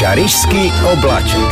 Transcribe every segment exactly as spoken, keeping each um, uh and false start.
Šarišský obláček.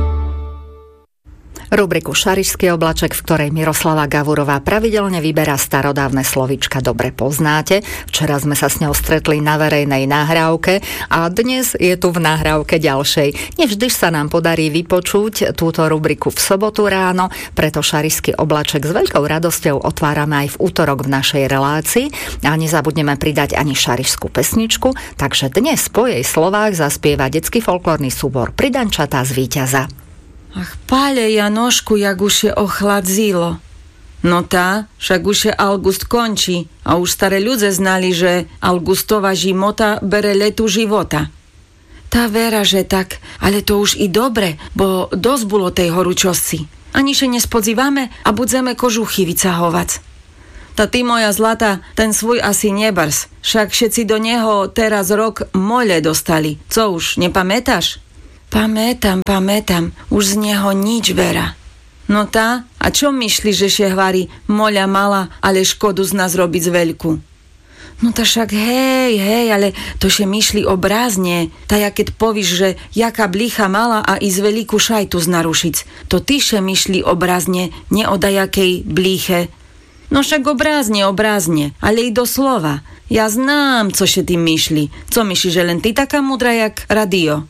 Rubriku Šarišský oblaček, v ktorej Miroslava Gavurová pravidelne vyberá starodávne slovíčka, dobre poznáte. Včera sme sa s ňou stretli na verejnej nahrávke a dnes je tu v nahrávke ďalšej. Nevždy sa nám podarí vypočuť túto rubriku v sobotu ráno, preto Šarišský oblaček s veľkou radosťou otvárame aj v útorok v našej relácii a nezabudneme pridať ani šarišskú pesničku, takže dnes po jej slovách zaspieva detský folklórny súbor Pridančatá z Víťaza. Ach, pále Janošku, jak už je ochladzilo. No tá, však už je august končí a už staré ľudze znali, že augustová žimota bere letu života. Tá vera, že tak, ale to už i dobre, bo dosť bolo tej horúčosti. Ani še nespodzývame a budeme kožuchy vycahovať. Tá ty, moja zlata, ten svoj asi nebars, však všetci do neho teraz rok mole dostali. Co už, nepamätáš? Pamätám, pamätám, už z neho nič, Vera. No tá, a čo myslíš, že še hvarí moľa mala, ale škodu z nás robiť veľkú? No tá však hej, hej, ale to še myšli obrazne. Tá ja keď povíš, že jaká blicha mala a i z veľkú šajtu znarušiť, to ty še myšli obrazne, ne o dajakej blíche. No však obrazne, obrazne, ale i doslova. Ja znám, co še ty myšli. Co myšli, že len ty taká mudra jak radio?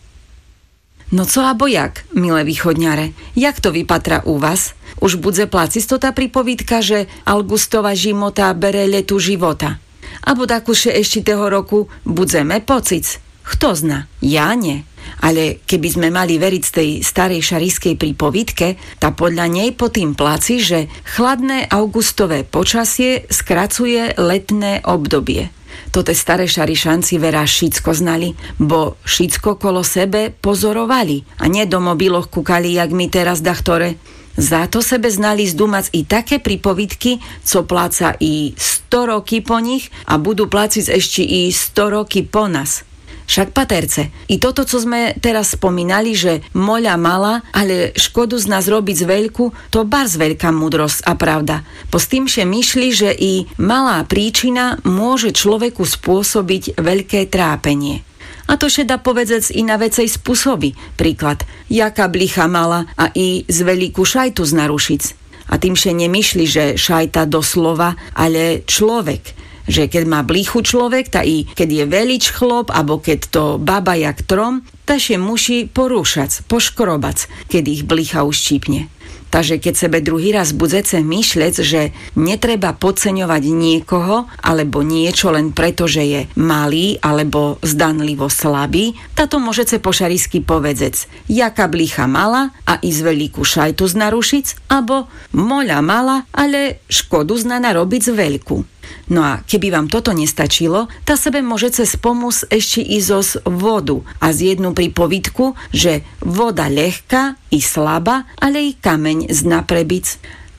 No co abo jak, milé východňare, jak to vypatra u vás? Už budze placistota pripovídka, že augustová žimota bere letu života. Abo takúše ešte toho roku budzeme pocic. Kto zna? Ja nie. Ale keby sme mali veriť z tej starej šarišskej pripovídke, tá podľa nej po tým placi, že chladné augustové počasie skracuje letné obdobie. Toto staré šarišanci vera šicko znali, bo šicko kolo sebe pozorovali a nie do mobiloch kúkali, jak my teraz dachtore. Za to sebe znali zdúmať i také pripovidky, co pláca i sto roky po nich a budú pláciť ešte i sto roky po nás. Však paterce, i toto, co sme teraz spomínali, že moľa mala, ale škodu z nás robiť z veľkú, to bars veľká múdrosť a pravda. Po s tým še myšli, že i malá príčina môže človeku spôsobiť veľké trápenie. A to še dá povedzec i na vecej spôsoby. Príklad, jaká blicha mala a i z veľkú šajtu znarušiť. A tým še nemyšli, že šajta doslova, ale človek. Že keď má blíchu človek, tá i keď je velič chlop, alebo keď to baba jak trom, tá še musí porúšať, poškrobac, keď ich blícha uštípne. Takže keď sebe druhý raz budzece myšlec, že netreba podceňovať niekoho alebo niečo len preto, že je malý alebo zdanlivo slabý, táto môžete po šarišsky povedzec, jaká blícha mala a i z veľkú šajtu znarušiť, alebo moľa mala, ale škodu zna narobiť z veľkú. No a keby vám toto nestačilo, tá sebe môžete spomôcť ešte i zo vodu a z jednu pripovidku, že voda ľahká i slabá, ale i kameň zna prebiť.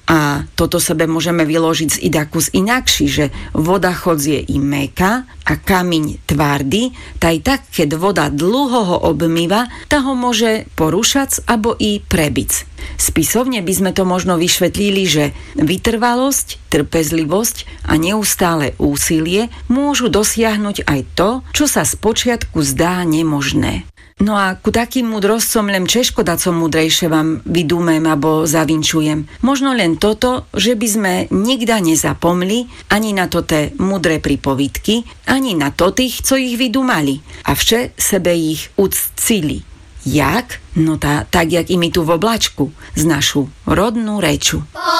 A toto sebe môžeme vyložiť z idakus inakší, že voda chodzie i mäkká a kameň tvrdý, taj tak, keď voda dlho ho obmýva, tá ho môže porúšať abo i prebiť. Spisovne by sme to možno vyšvetlili, že vytrvalosť, trpezlivosť a neustále úsilie môžu dosiahnuť aj to, čo sa spočiatku zdá nemožné. No a ku takým múdrosťom len češkoda, co múdrejšie vám vydúmem abo zavinčujem. Možno len toto, že by sme nikda nezapomli ani na toté múdre pripovídky, ani na to tých, co ich vydúmali. A vše sebe ich uctili. Jak? No tá, tak, jak i my tu v oblačku, z našu rodnú reču.